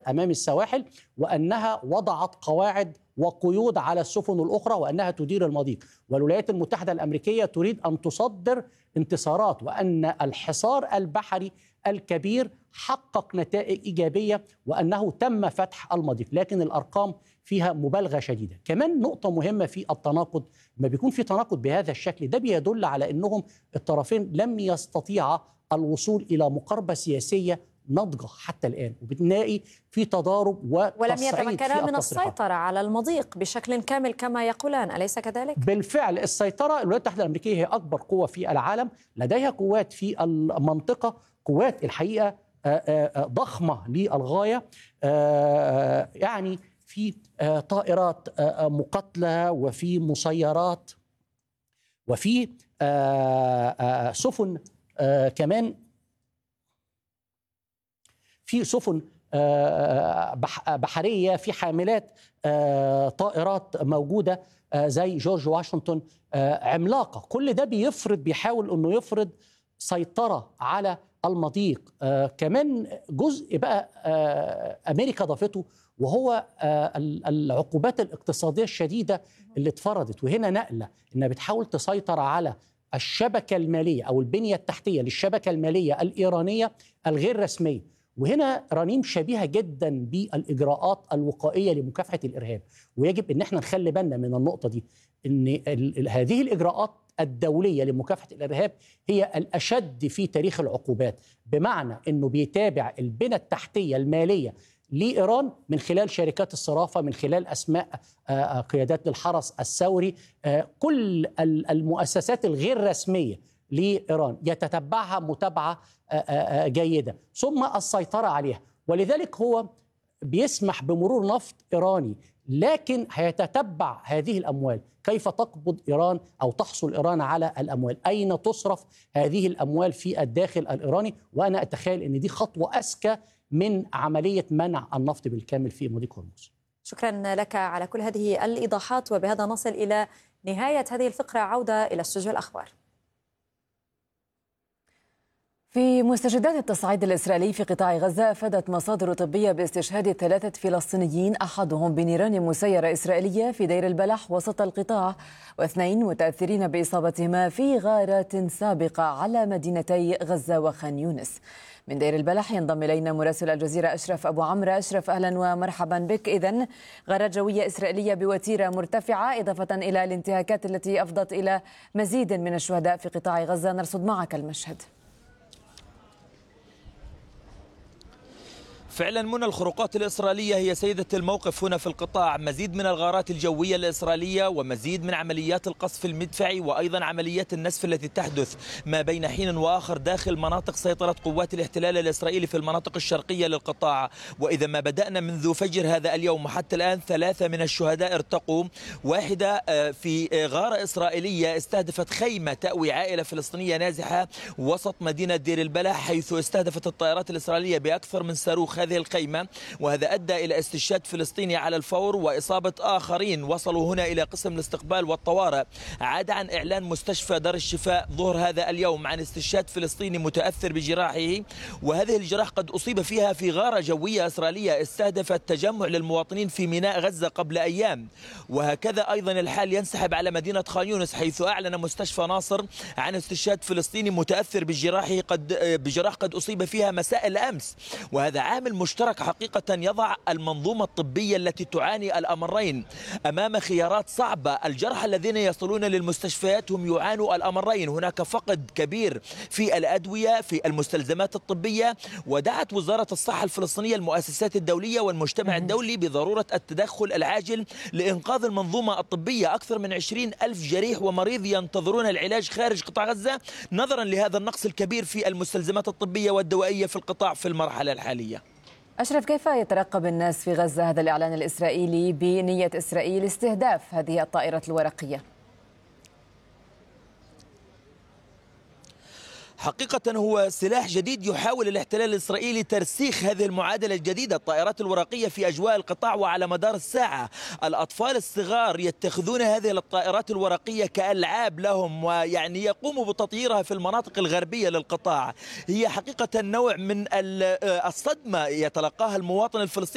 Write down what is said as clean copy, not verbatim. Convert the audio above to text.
أمام السواحل، وأنها وضعت قواعد وقيود على السفن الأخرى، وأنها تدير المضيق. والولايات المتحدة الأمريكية تريد أن تصدر انتصارات، وأن الحصار البحري الكبير حقق نتائج إيجابية، وأنه تم فتح المضيق. لكن الأرقام فيها مبالغة شديدة. كمان نقطة مهمة في التناقض، ما بيكون في تناقض بهذا الشكل ده بيدل على أنهم الطرفين لم يستطيعا الوصول إلى مقاربة سياسية ناضجة حتى الآن، وبنلاقي في تضارب ولم وتصعيد يتمكنا من السيطرة على المضيق بشكل كامل كما يقولان، أليس كذلك؟ بالفعل السيطرة، الولايات المتحدة الأمريكية هي أكبر قوة في العالم، لديها قوات في المنطقة، قوات الحقيقة ضخمة للغاية، يعني في طائرات مقاتلة، وفي مسيرات، وفي سفن، كمان في سفن بحرية، في حاملات طائرات موجودة زي جورج واشنطن عملاقة. كل ده بيحاول أنه يفرض سيطرة على المضيق. كمان جزء بقى أمريكا ضافته، وهو العقوبات الاقتصادية الشديدة اللي اتفرضت. وهنا نقلة إنها بتحاول تسيطر على الشبكة المالية أو البنية التحتية للشبكة المالية الإيرانية الغير رسمية. وهنا رنيم شبيهة جدا بالإجراءات الوقائية لمكافحة الإرهاب، ويجب أن احنا نخلي بالنا من النقطة دي، أن هذه الإجراءات الدولية لمكافحة الإرهاب هي الأشد في تاريخ العقوبات، بمعنى أنه بيتابع البنى التحتية المالية لإيران من خلال شركات الصرافة، من خلال أسماء قيادات للحرس الثوري، كل المؤسسات الغير رسمية لإيران يتتبعها متابعة جيدة، ثم السيطرة عليها. ولذلك هو بيسمح بمرور نفط إيراني، لكن هيتتبع هذه الأموال، كيف تقبض إيران أو تحصل إيران على الأموال، أين تصرف هذه الأموال في الداخل الإيراني. وأنا أتخيل أن دي خطوة أذكى من عملية منع النفط بالكامل في مضيق هرمز. شكرا لك على كل هذه الإيضاحات، وبهذا نصل إلى نهاية هذه الفقرة. عودة إلى استوديو الأخبار. في مستجدات التصعيد الإسرائيلي في قطاع غزة، أفادت مصادر طبية باستشهاد 3 فلسطينيين، أحدهم بنيران مسيرة إسرائيلية في دير البلح وسط القطاع، و2 متأثرين بإصابتهما في غارات سابقة على مدينتي غزة وخان يونس. من دير البلح ينضم إلينا مراسل الجزيرة أشرف أبو عمرو. أشرف، أهلا ومرحبا بك. إذن غارات جوية إسرائيلية بوتيرة مرتفعة، إضافة إلى الانتهاكات التي أفضت إلى مزيد من الشهداء في قطاع غزة. نرصد معك المشهد. فعلا منى، الخروقات الإسرائيلية هي سيدة الموقف هنا في القطاع. مزيد من الغارات الجوية الإسرائيلية، ومزيد من عمليات القصف المدفعي، وأيضا عمليات النسف التي تحدث ما بين حين وآخر داخل مناطق سيطرة قوات الاحتلال الإسرائيلي في المناطق الشرقية للقطاع. وإذا ما بدأنا منذ فجر هذا اليوم وحتى الآن 3 من الشهداء ارتقوا. واحدة في غارة إسرائيلية استهدفت خيمة تأوي عائلة فلسطينية نازحة وسط مدينة دير البلح، حيث استهدفت الطائرات الإسرائيلية بأكثر من صاروخ هذه الخيمة، وهذا أدى إلى استشهاد فلسطيني على الفور وإصابة آخرين. وصلوا هنا إلى قسم الاستقبال والطوارئ. عاد عن إعلان مستشفى دار الشفاء ظهر هذا اليوم عن استشهاد فلسطيني متأثر بجراحه، وهذه الجراح قد أصيب فيها في غارة جوية إسرائيلية استهدفت تجمع للمواطنين في ميناء غزة قبل أيام. وهكذا أيضا الحال ينسحب على مدينة خان يونس، حيث أعلن مستشفى ناصر عن استشهاد فلسطيني متأثر بجراح قد أصيب فيها مساء الأمس. وهذا عامل مشترك حقيقة يضع المنظومة الطبية التي تعاني الأمرين أمام خيارات صعبة. الجرحى الذين يصلون للمستشفيات هم يعانوا الأمرين، هناك فقد كبير في الأدوية، في المستلزمات الطبية. ودعت وزارة الصحة الفلسطينية المؤسسات الدولية والمجتمع الدولي بضرورة التدخل العاجل لإنقاذ المنظومة الطبية. أكثر من 20,000 جريح ومريض ينتظرون العلاج خارج قطاع غزة نظرا لهذا النقص الكبير في المستلزمات الطبية والدوائية في القطاع في المرحلة الحالية. أشرف، كيف يترقب الناس في غزة هذا الإعلان الإسرائيلي بنية إسرائيل استهداف هذه الطائرة الورقية؟ حقيقة هو سلاح جديد يحاول الاحتلال الإسرائيلي ترسيخ هذه المعادلة الجديدة. الطائرات الورقية في أجواء القطاع وعلى مدار الساعة. الأطفال الصغار يتخذون هذه الطائرات الورقية كألعاب لهم، ويعني يقوموا بتطويرها في المناطق الغربية للقطاع. هي حقيقة نوع من الصدمة يتلقاها المواطن الفلسطيني